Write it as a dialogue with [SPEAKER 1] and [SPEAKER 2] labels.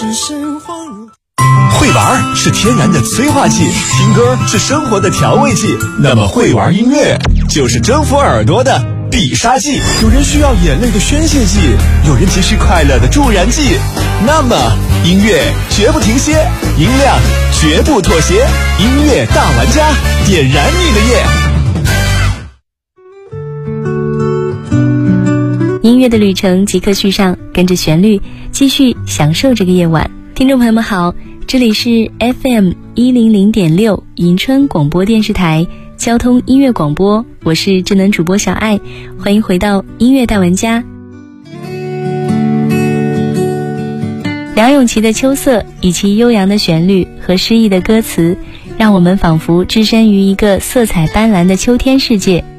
[SPEAKER 1] 会玩是天然的催化剂，听歌是生活的调味剂，那么会玩音乐就是征服耳朵的必杀技。有人需要眼泪的宣泄剂，有人急需快乐的助燃剂，那么音乐绝不停歇，音量绝不妥协，音乐大玩家点燃你的夜。
[SPEAKER 2] 音乐的旅程即刻续上，跟着旋律继续享受这个夜晚。听众朋友们好，这里是 FM100.6 迎春广播电视台交通音乐广播，我是智能主播小爱，欢迎回到音乐大玩家。梁咏琪的秋色以其悠扬的旋律和诗意的歌词，让我们仿佛置身于一个色彩斑斓的秋天世界。